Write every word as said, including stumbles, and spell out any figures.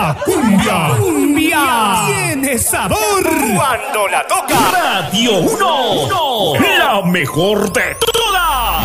La cumbia, cumbia, tiene sabor cuando la toca. Radio uno, la mejor de todas.